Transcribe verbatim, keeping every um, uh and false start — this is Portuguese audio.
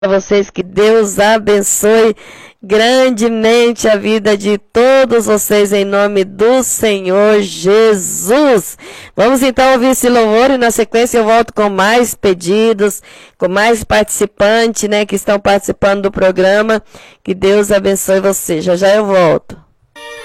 para vocês, que Deus abençoe grandemente a vida de todos vocês em nome do Senhor Jesus. Vamos então ouvir esse louvor e na sequência eu volto com mais pedidos, com mais participantes, né, que estão participando do programa. Que Deus abençoe você. Já já eu volto.